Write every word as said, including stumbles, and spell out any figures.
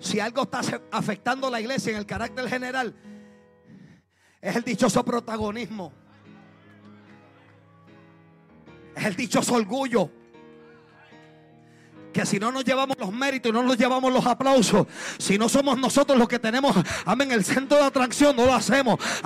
Si algo está afectando a la iglesia en el carácter general, es el dichoso protagonismo, es el dichoso orgullo. Que si no nos llevamos los méritos y no nos llevamos los aplausos, si no somos nosotros los que tenemos, amén, el centro de atracción, no lo hacemos.